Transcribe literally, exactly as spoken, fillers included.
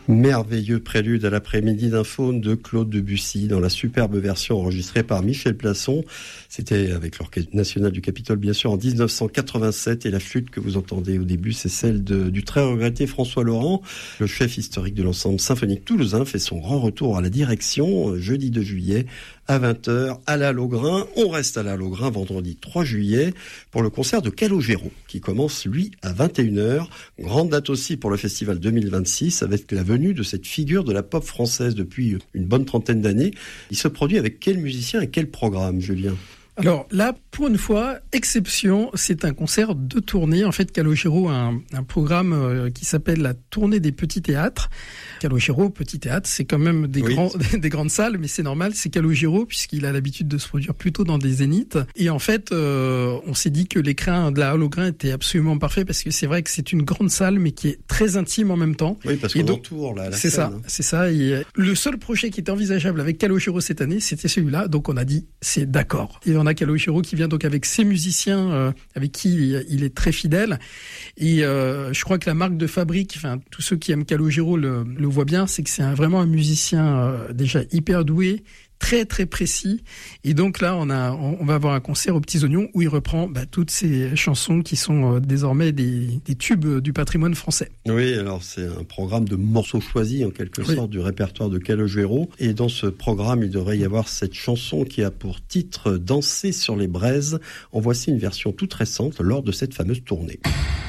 Merveilleux prélude à l'après-midi d'un faune de Claude Debussy dans la superbe version enregistrée par Michel Plasson. C'était avec l'Orchestre National du Capitole, bien sûr, en dix-neuf cent quatre-vingt-sept. Et la flûte que vous entendez au début, c'est celle de, du très regretté François Laurent. Le chef historique de l'ensemble symphonique toulousain fait son grand retour à la direction jeudi deux juillet à vingt heures à la Laugrain. On reste à la Laugrain vendredi trois juillet pour le concert de Calogero qui commence, lui, à vingt et une heures. Grande date aussi pour le festival deux mille vingt-six avec la venue de cette figure de la pop française depuis une bonne trentaine d'années. Il se produit avec quel musicien et quel programme, Julien ? Alors là, pour une fois, exception, c'est un concert de tournée. En fait, Calogero a un, un programme euh, qui s'appelle la tournée des petits théâtres. Calogero, petit théâtre, c'est quand même des, oui. grands, des grandes salles, mais c'est normal, c'est Calogero puisqu'il a l'habitude de se produire plutôt dans des zéniths. Et en fait, euh, on s'est dit que l'écran de la Laugrain était absolument parfait parce que c'est vrai que c'est une grande salle, mais qui est très intime en même temps. Oui, parce qu'on donc, entoure là, la c'est scène. ça, hein. c'est ça. Et le seul projet qui était envisageable avec Calogero cette année, c'était celui-là. Donc on a dit, c'est d'accord. Et on a Calogero qui vient donc avec ses musiciens euh, avec qui il, il est très fidèle et euh, je crois que la marque de fabrique, enfin tous ceux qui aiment Calogero le, le voient bien, c'est que c'est un, vraiment un musicien euh, déjà hyper doué, très très précis, et donc là on a on, on va avoir un concert aux Petits Oignons où il reprend bah, toutes ces chansons qui sont euh, désormais des, des tubes du patrimoine français. Oui, alors c'est un programme de morceaux choisis en quelque oui. sorte du répertoire de Calogero, et dans ce programme il devrait y avoir cette chanson qui a pour titre Danser sur les braises. En voici une version toute récente lors de cette fameuse tournée.